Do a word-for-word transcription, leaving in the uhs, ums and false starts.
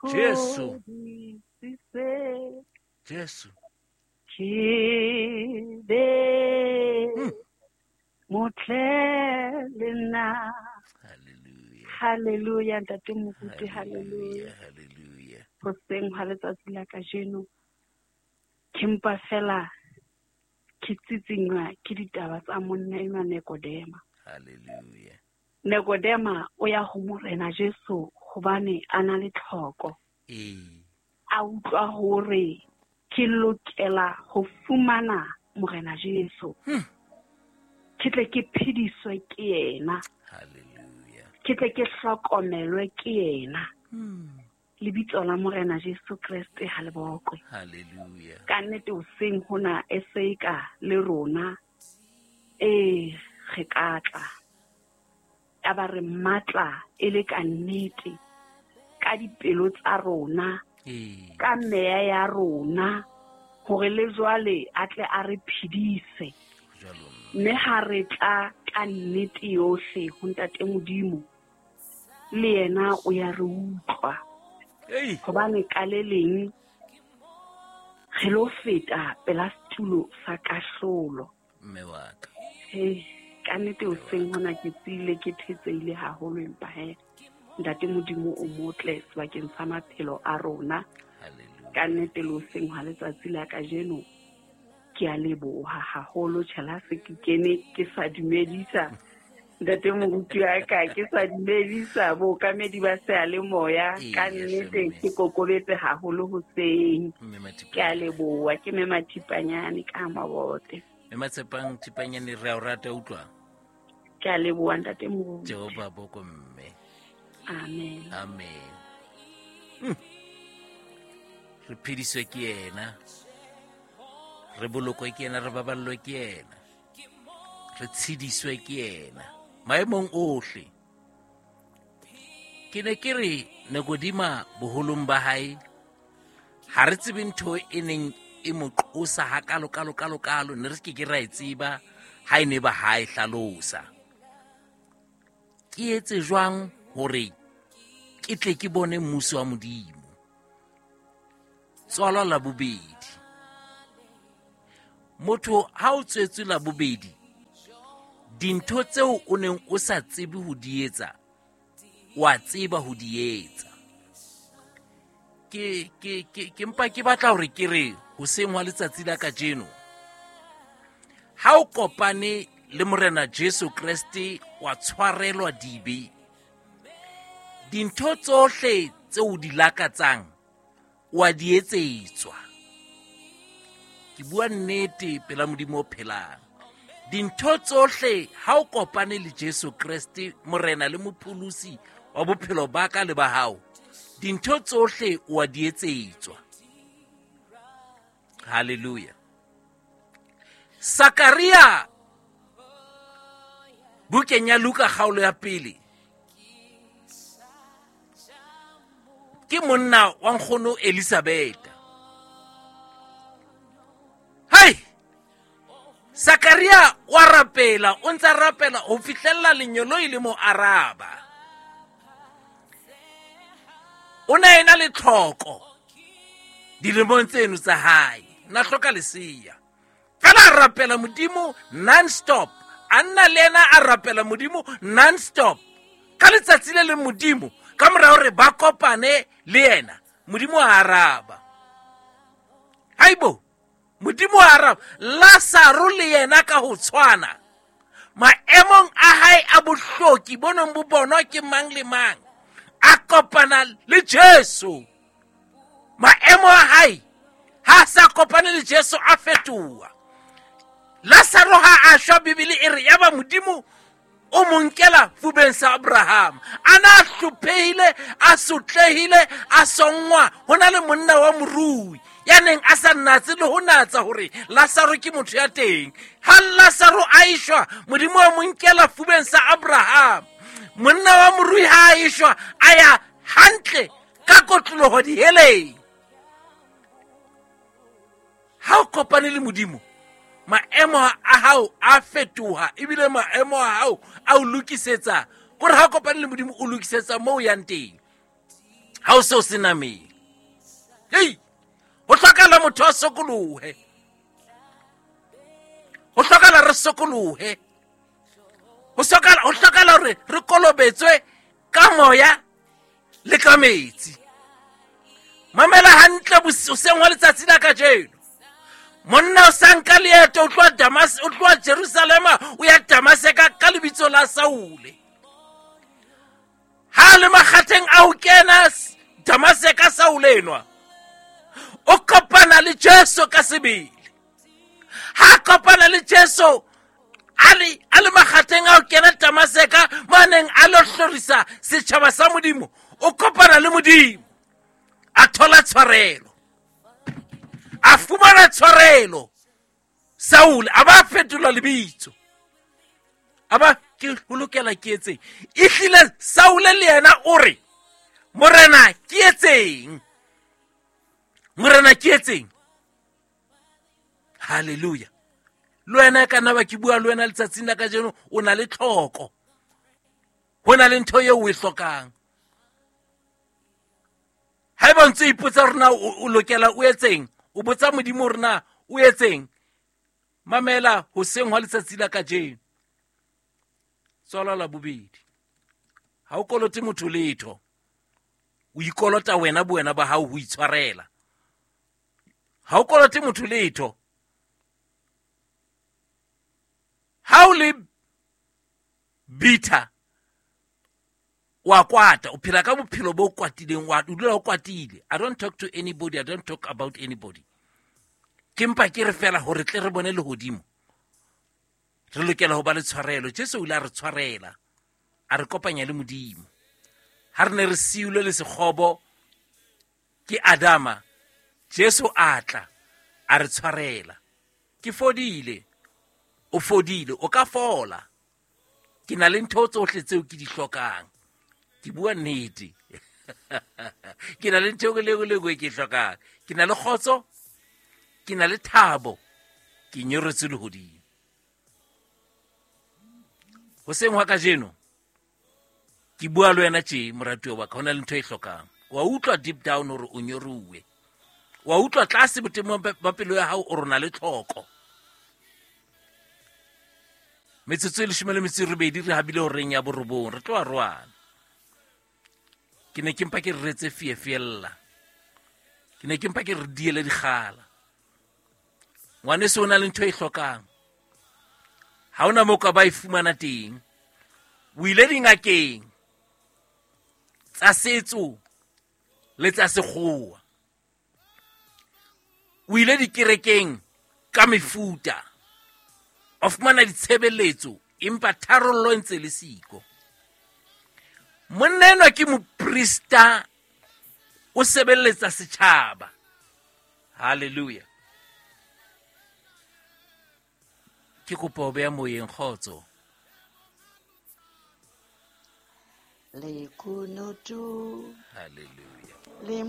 Jesu. kgodisitse Jesu. ke be Mm. motle le nna. Hallelujah. Hallelujah, ntate moruti, hallelujah. Hallelujah. Hoseng ha letsatsi la kajeno ke mpa fela ke tsitsinywa ke ditaba tsa monna enwa Nikodema. Hallelujah. Nikodema o ya ho morena Jesu hobane a na le tlhoko. Eh. A utlwa hore ke lokela ho fumana morena Jesu. Hmm. Ke tle ke phediswe ke yena. Hallelujah. Ke tle ke hlokomelwe ke yena. Hmm. Lebitso la morena Jesu Kriste ha le bokwe. Hallelujah. Ka nnete o seng hona e se ka le rona e re ka tla a ba re matla e le ka nnete ka dipelo tsa rona Eh. ka meya ya rona hore le jwale a tle a re phedise Jalo. mme ha re tla ka nnete yohle ho ntate Modimo le yena o ya re utlwa Hey. hobane ka le leng re lo feta pela setulo sa kahlolo. Mme wa ka. Hey, ka nnete o seng hona ke tsile ke thetseile haholo empa he ntate Modimo o motle sebakeng sa maphelo a rona. Hallelujah. Ka nnete lo seng ha letsatsi la kajeno ke a leboha haholo tjela se ke kene ke sa dumedisa ntate moruti wa ka ke sa dumedisa bo kamedi ba se a le moya. Ee, Ka yes, nnete mme. ke kokobetse haholo hoseng. Mme Mathipa. Ke a leboha ke me mathipanyane ka mabote. Mme Matsepang tipanyane re a o rata utlwa. Ke a leboha ntate moruti. Jehova boko mme. Amen. Amen. Hmm. Re phediswe ke yena. Re bolokwe ke yena, re baballwe ke yena. Re tshediswe ke yena. Maemong ohle. Ke ne ke re Nikodima boholong ba hae ha re tsebe ntho e neng e mo qosa ha kalo kalo kalo kalo ne re ke ke ra e tseba ha ene ba hae hlalosa. Ke etse jwang hore ke tle ke bone mmuso wa Modimo. Tswala la bobedi. Motho ha o tswetswe la bobedi, dintho tseo o neng o sa tsebe ho di etsa, wa tseba ho di etsa. Ke ke ke ke mpa ke batla hore ke re ho seng wa letsatsi la kajeno. Ha o kopane le morena Jesu Kriste wa tshwarelwa dibe. Dintho tsohle tseo di lakatsang wa di etsetswa. Ke bua nnete pela Modimo o phelang. Dintho tsohle ha o kopane le Jesu Kriste morena le mopholosi wa bophelo ba ka le ba hao, dintho tsohle wa di etsetswa. Hallelujah. Zakaria bukeng ya Luka kgaolo ya pele, ke monna wa nkgono Elizabeth. Hai! Zakaria wa rapela, o ntsa rapela ho fihlella lenyolo ile mo araba. Ona ena le tlhoko dilemong tseno tsa hae, na hloka leseya. Kana rapela Modimo non-stop, anna le ena a rapela Modimo non-stop. Ka letsatsi le le Modimo, ka mora hore ba kopane le ena, Modimo a araba. Haibo, Modimo a araba. Lazaro le yena ka ho tshwana. Maemong a hae a bohloki bonong bo bonwa ke mang le mang, a kopana le Jesu. Maemo a hae ha sa kopane le Jesu a fetoha. Lazaro ha a shwa, Bibele e re ya ba Modimo o monkela fubeng sa Abraham. Ana hlophehile, a sotlehile, a songwa. Hona le monna wa morui ya neng a sa natse le ho natsa hore Lazaro ke motho ya teng. Ha Lazaro a ishwa, Modimo o monkela fubeng sa Abraham. Monna wa morui ha a ishwa, a ya hantle ka kotloloho diheleng. Ha o kopane le Modimo, maemo a hao a fetoha, ebile maemo a hao a o lokisetsa. Kore ha o kopane le Modimo o lokisetsa mo o yang teng. Ha ha o se o se nameng. Hei, ho hlokala motho a sokolohe. Ho hlokala re sokolohe. Ho hlokala ho hlokala hore re kolobetswe ka moya le ka metsi. Mamela hantle boseng wa letsatsi la kajeno. Monna o sanka leeto o tloa Damas o tloa Jerusalema o ya Damaseka ka lebitso la Saule. Ha le makgatheng a ho kena Damaseka Saule enwa. O kopana le Jesu ka sebele. Ha kopana le Jesu ali ali makgatheng a ho kena Damaseka maneng a lo hlorisa setjhaba sa Modimo. O kopana le Modimo. A thola tshwarelo. A fumana tshwarelo. Saul a ba fetola lebitso. A ba ke ho lokela ke etseng. Ehlile Saul le yena o re morena ke etseng. Morena ke etseng. Hallelujah. Le wena ka nna ba ke bua le wena letsatsing la kajeno o na le tlhoko. Ho na le ntho eo o e hlokang. Ha ba ntse ipotsa rena o lokela o etseng, o botsa Modimo rena o etseng. Mamela ho seng hwa letsatsi la kajeno. Tswala la bobedi. Ha o kolote motho letho. O ikolota wena buena ba hao ho itshwarela. Ha o kolote motho letho. Ha o le bitter wa kwata o phela ka bophelo bo kwatileng wa dula o kwatile. I don't talk to anybody, I don't talk about anybody. Kempa ke re fela hore tle re bone le hodimo. Re lokela ho ba le tshwarelo. Jesu o ile a re tshwarela. A re kopanya le Modimo. Ha re ne re siule le sekgobo ke Adama, Jesu atla a re tshwarela. Ke fodile. O fodile, o ka fola. Ke na le ntho tsohle tseo ke di hlokang. Ke bua nnete. Ke na le ntho e le le ke hlokang. Ke na le kgotso, ke na le thabo, ke nyoretse le hodimo. Ho seng hwa kajeno ke bua le wena tje moratuwa wa ka, hona le ntho e hlokang. Wa utlwa deep down hore o nyoruwe. Wa utlwa tlase botemo ba pelo ya hao o rona le tlhoko. Metsotso e leshome le metso e robedi re habile horeng ya borobong re tloa rwana. Ke ne ke mpa ke re retse fiefella. Ke ne ke mpa ke re diele dikgala. Ngwane se ona le ntho e hlokang. Ha ona mo ka ba e fumana teng. O ile dingakeng tsa setso le tsa sekgowa. O ile dikerekeng ka mefuta. O fumana ditshebeletso empa tharollo ntse le siko. Monna enwa ke moprista o sebeletsa setjhaba. Hallelujah. Ke kopa o beha moyeng kgotso. Le kunutu. Hallelujah. Le